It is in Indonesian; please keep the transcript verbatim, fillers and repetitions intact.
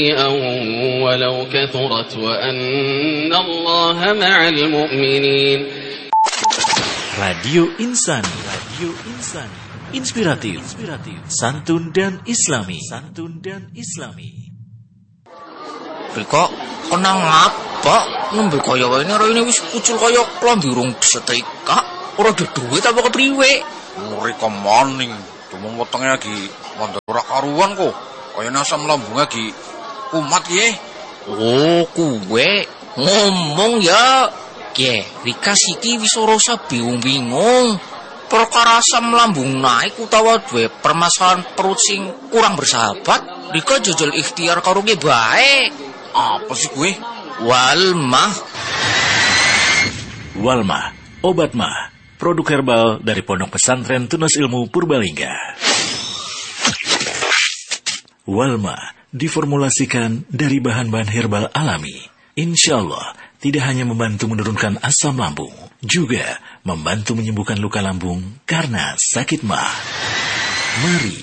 ولو كثرت وأن الله مع المؤمنين. Radio Insani, Radio Insani, inspiratif, inspiratif, santun dan islami, santun dan islami. Rika, kenang apa? Nembe kaya wae ini wis kucul kaya klambi urung disetrika. Ora ada duit apa kepriwe? Rika maning, cuma wetenge lagi mondok ora karuan kok. Kaya asam lambung lagi kumat ye. Oh, kuwe ngomong ya. Ye, Rika siki wis ora usah bingung-bingung. Perkara asam lambung naik utawa duwe permasalahan perut sing kurang bersahabat, Rika jajal ikhtiar karo ge bae. Apa sih kuwi? Walmah. Walmah, obat mah, produk herbal dari Pondok Pesantren Tunas Ilmu Purbalingga. Walmah diformulasikan dari bahan-bahan herbal alami. Insya Allah tidak hanya membantu menurunkan asam lambung, juga membantu menyembuhkan luka lambung karena sakit mah. Mari